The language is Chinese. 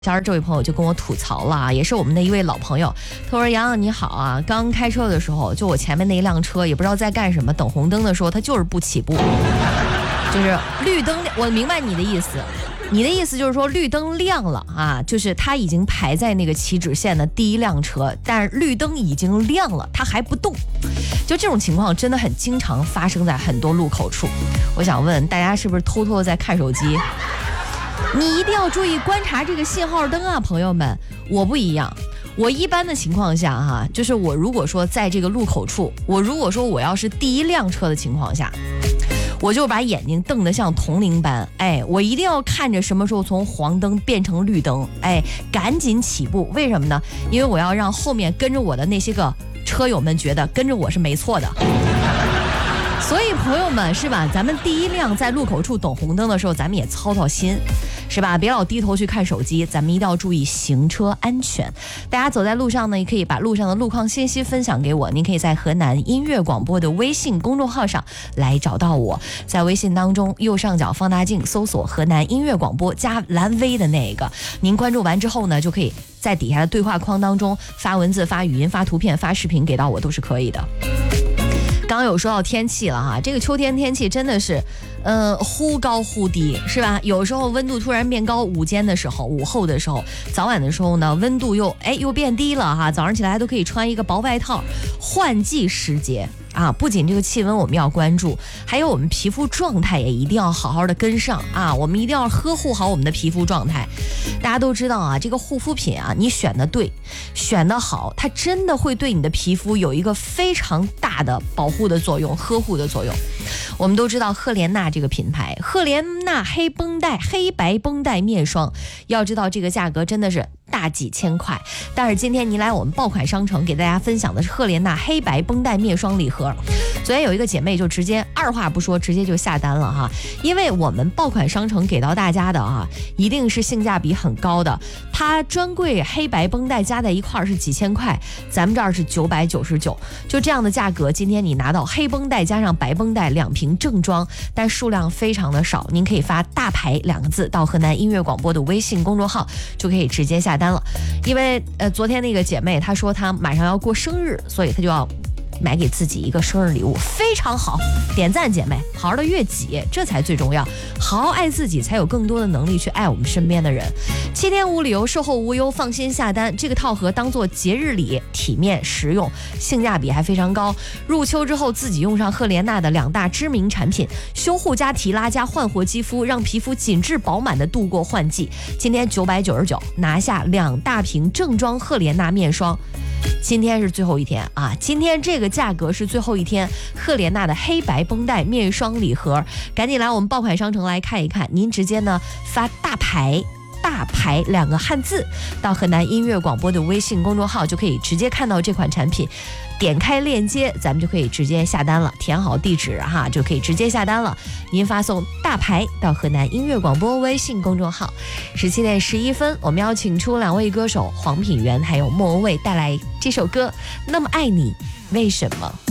加上这位朋友就跟我吐槽了啊，也是我们的一位老朋友，他说杨你好啊，刚开车的时候，就我前面那一辆车也不知道在干什么，等红灯的时候它就是不起步，就是绿灯，我明白你的意思。你的意思就是说绿灯亮了啊，就是它已经排在那个起止线的第一辆车，但是绿灯已经亮了，它还不动。就这种情况真的很经常发生在很多路口处。我想问大家是不是偷偷的在看手机？你一定要注意观察这个信号灯啊，朋友们。我不一样，我一般的情况下哈，就是我如果说在这个路口处，我如果说我要是第一辆车的情况下，我就把眼睛瞪得像铜铃般，我一定要看着什么时候从黄灯变成绿灯，赶紧起步。为什么呢？因为我要让后面跟着我的那些个车友们觉得跟着我是没错的。所以朋友们是吧，咱们第一辆在路口处等红灯的时候，咱们也操操心，是吧？别老低头去看手机，咱们一定要注意行车安全。大家走在路上呢，也可以把路上的路况信息分享给我，您可以在河南音乐广播的微信公众号上来找到我，在微信当中右上角放大镜搜索河南音乐广播加蓝 V 的那个，您关注完之后呢，就可以在底下的对话框当中发文字、发语音、发图片、发视频给到我都是可以的。刚刚有说到天气了哈，这个秋天天气真的是，忽高忽低，是吧？有时候温度突然变高，午间的时候、午后的时候、早晚的时候呢，温度又变低了哈。早上起来都可以穿一个薄外套，换季时节啊，不仅这个气温我们要关注，还有我们皮肤状态也一定要好好的跟上啊。我们一定要呵护好我们的皮肤状态。大家都知道啊，这个护肤品啊，你选的对，选的好，它真的会对你的皮肤有一个非常大的保护的作用、呵护的作用。我们都知道赫莲娜这个品牌，赫莲娜黑白绷带面霜，要知道这个价格真的是大几千块，但是今天您来我们爆款商城给大家分享的是赫莲娜黑白绷带面霜礼盒。昨天有一个姐妹就直接二话不说直接就下单了哈，因为我们爆款商城给到大家的啊，一定是性价比很高的。它专柜黑白绷带加在一块是几千块，咱们这儿是999，就这样的价格，今天你拿到黑绷带加上白绷带2瓶正装，但数量非常的少，您可以发大牌2个字到河南音乐广播的微信公众号，就可以直接下单了。因为昨天那个姐妹她说她马上要过生日，所以她就要买给自己一个生日礼物，非常好，点赞姐妹，好好的悦己，这才最重要，好好爱自己，才有更多的能力去爱我们身边的人。7天无理由，售后无忧，放心下单。这个套盒当做节日礼，体面实用，性价比还非常高。入秋之后自己用上赫莲娜的2大知名产品，修护加提拉加焕活肌肤，让皮肤紧致饱满的度过换季。今天999拿下2大瓶正装赫莲娜面霜。今天是最后一天啊！今天这个价格是最后一天，赫莲娜的黑白绷带面霜礼盒，赶紧来我们爆款商城来看一看。您直接呢发大牌2个汉字到河南音乐广播的微信公众号，就可以直接看到这款产品。点开链接，咱们就可以直接下单了，填好地址哈，就可以直接下单了。您发送大牌到河南音乐广播微信公众号。17点11分，我们要请出2位歌手黄品源还有莫文蔚带来这首歌《那么爱你为什么》。